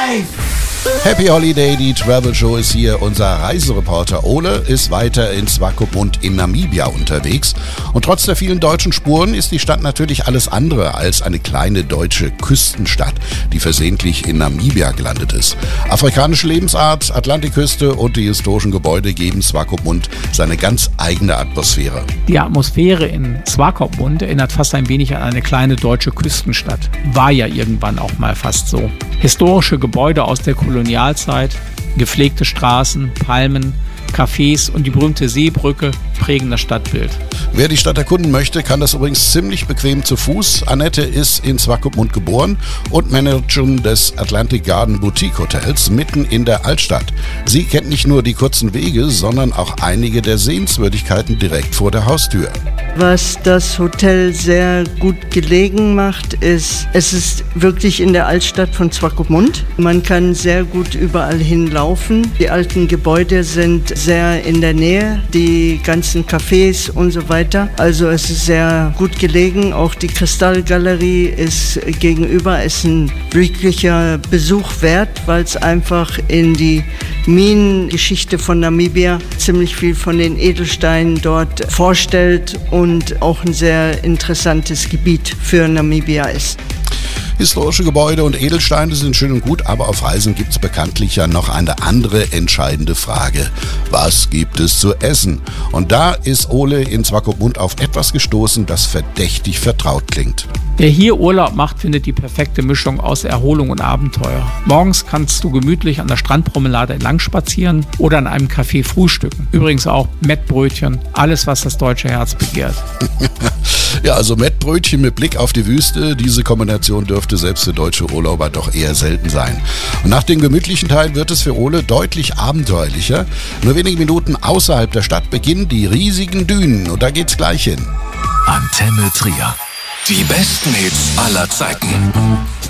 Happy Holiday, die Travel Show ist hier. Unser Reisereporter Ole ist weiter in Swakopmund in Namibia unterwegs. Und trotz der vielen deutschen Spuren ist die Stadt natürlich alles andere als eine kleine deutsche Küstenstadt, die versehentlich in Namibia gelandet ist. Afrikanische Lebensart, Atlantikküste und die historischen Gebäude geben Swakopmund seine ganz eigene Atmosphäre. Die Atmosphäre in Swakopmund erinnert fast ein wenig an eine kleine deutsche Küstenstadt. War ja irgendwann auch mal fast so. Historische Gebäude aus der Kolonialzeit, gepflegte Straßen, Palmen, Cafés und die berühmte Seebrücke prägen das Stadtbild. Wer die Stadt erkunden möchte, kann das übrigens ziemlich bequem zu Fuß. Annette ist in Swakopmund geboren und Managerin des Atlantic Garden Boutique Hotels mitten in der Altstadt. Sie kennt nicht nur die kurzen Wege, sondern auch einige der Sehenswürdigkeiten direkt vor der Haustür. Was das Hotel sehr gut gelegen macht, ist, es ist wirklich in der Altstadt von Swakopmund. Man kann sehr gut überall hinlaufen. Die alten Gebäude sind sehr in der Nähe, die ganzen Cafés und so weiter. Also es ist sehr gut gelegen. Auch die Kristallgalerie ist gegenüber, ist ein wirklicher Besuch wert, weil es einfach in die Minengeschichte von Namibia ziemlich viel von den Edelsteinen dort vorstellt und auch ein sehr interessantes Gebiet für Namibia ist. Historische Gebäude und Edelsteine sind schön und gut, aber auf Reisen gibt es bekanntlich ja noch eine andere entscheidende Frage. Was gibt es zu essen? Und da ist Ole in Swakopmund auf etwas gestoßen, das verdächtig vertraut klingt. Wer hier Urlaub macht, findet die perfekte Mischung aus Erholung und Abenteuer. Morgens kannst du gemütlich an der Strandpromenade entlang spazieren oder an einem Café frühstücken. Übrigens auch Mettbrötchen, alles was das deutsche Herz begehrt. Ja, also Mettbrötchen mit Blick auf die Wüste, diese Kombination dürfte selbst für deutsche Urlauber doch eher selten sein. Und nach dem gemütlichen Teil wird es für Ole deutlich abenteuerlicher. Nur wenige Minuten außerhalb der Stadt beginnen die riesigen Dünen und da geht's gleich hin. Antenne Trier. Die besten Hits aller Zeiten.